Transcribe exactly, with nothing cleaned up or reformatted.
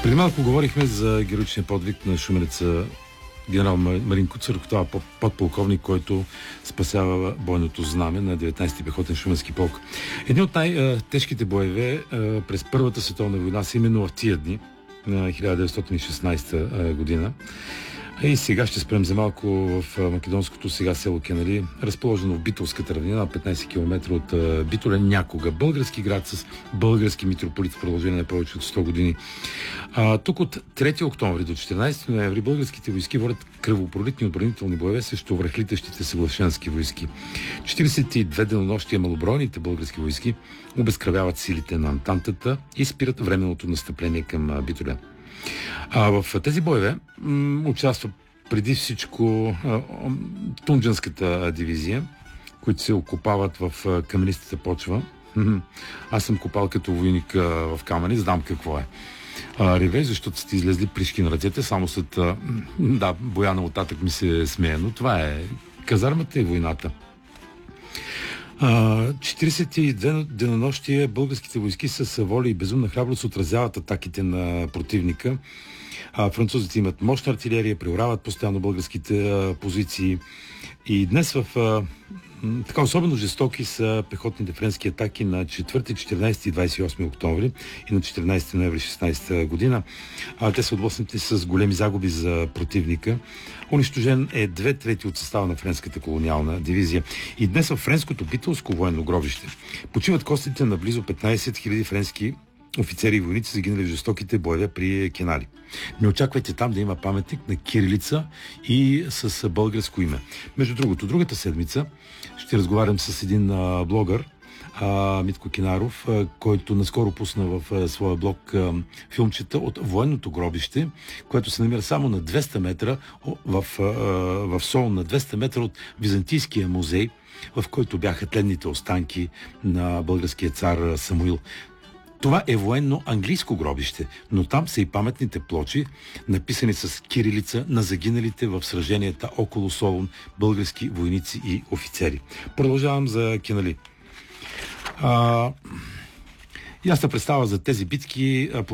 Преди малко говорихме за героичния подвиг на шуменеца генерал Марин Куцаров, това подполковник, който спасява бойното знаме на деветнайсети пехотен шуменски полк. Едни от най-тежките боеве през Първата световна война са именно в тия дни на хиляда деветстотин и шестнайсета година. И сега ще спрем за малко в македонското сега село Кенали, разположено в Битолската равнина, на петнайсет километра от Битоля, някога български град с български митрополит в продължение на повече от сто години. А, тук от трети октомври до четиринайсети ноември българските войски водят кръвопролитни отбранителни боеве срещу връхлитащите съглашенски войски. четирийсет и две денонощия малобройните български войски обезкръвяват силите на Антантата и спират временното настъпление към Битоля. А в тези боеве м- участва преди всичко а, Тунджанската дивизия, които се окопават в а, каменистата почва. Аз съм копал като войник а, в камъни, знам какво е. А, реве, защото сте излезли пришки на ръцете, само след а, да, Бояна оттатък ми се смее, но това е казармата и войната. четирийсет и две денонощия българските войски с воля и безумна храброст отразяват атаките на противника. А, французите имат мощна артилерия, преорават постоянно българските а, позиции. И днес в а, така особено жестоки са пехотните френски атаки на четвърти, четиринайсети и двайсет и осми октомври и на четиринайсети ноември шестнайсета година. А, те са отблъснати с големи загуби за противника. Унищожен е две трети от състава на френската колониална дивизия. И днес в френското битолско военно гробище почиват костите на близо петнайсет хиляди френски офицери и войници, загинали в жестоките боеве при Кенали. Не очаквайте там да има паметник на кирилица и с българско име. Между другото, другата седмица ще разговарям с един а, блогър, а, Митко Кинаров, а, който наскоро пусна в а, своя блог а, филмчета от военното гробище, което се намира само на двеста метра в, а, в Сол, на двеста метра от Византийския музей, в който бяха тленните останки на българския цар Самуил. Това е военно английско гробище, но там са и паметните плочи, написани с кирилица на загиналите в сраженията около Солун български войници и офицери. Продължавам за Кенали. А, и аз се представя за тези битки.